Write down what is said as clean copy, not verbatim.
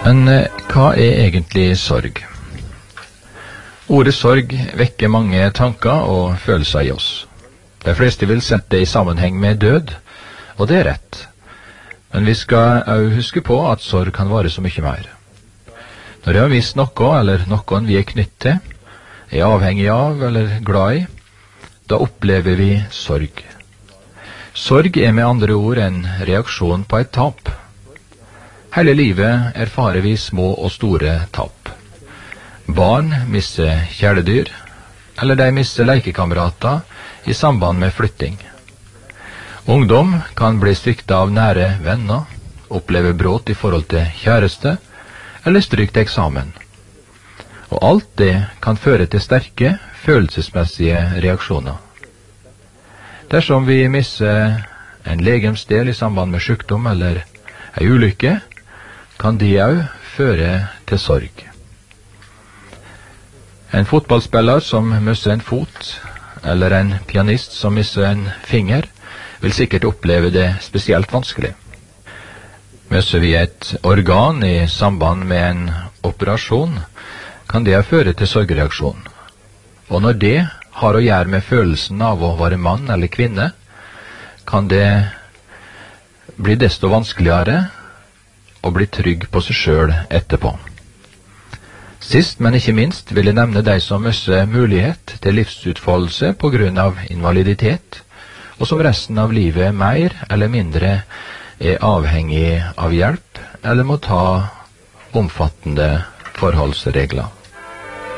Men hva er egentlig sorg? Ordet sorg vekker mange tanker og følelser i oss. De fleste vil sette det i sammenheng med død, og det er rett. Men vi skal også huske på at sorg kan vare så mye mer. Når vi har mistet noe, eller noen vi er knytt til, er avhengig av eller glad i, da opplever vi sorg. Sorg er med andre ord en reaksjon på et tap. Hele livet erfarer vi små og store tap. Barn mister kjæledyr, eller de mister lekekamerater i samband med flytting. Ungdom kan bli sviktet av nære venner, oppleve brudd i forhold til kjæreste, eller stryk til eksamen. Og alt det kan føre til sterke, følelsesmessige reaksjoner. Dersom vi mister en legemsdel i samband med sykdom eller en ulykke, kan de også føre til sorg. En fotballspiller som mister en fot, eller en pianist som mister en finger, vil sikkert oppleve det spesielt vanskelig. Mister vi et organ i samband med en operasjon, kan det føre til sorgreaksjon. Og når det har å gjøre med følelsen av å være mann eller kvinne, kan det bli desto vanskeligere å bli trygg på seg selv etterpå. Sist, men ikke minst, vil jeg nevne de som mister mulighet til livsutfoldelse på grunn av invaliditet, og som resten av livet mer eller mindre er avhengig av hjelp, eller må ta omfattende forholdsregler.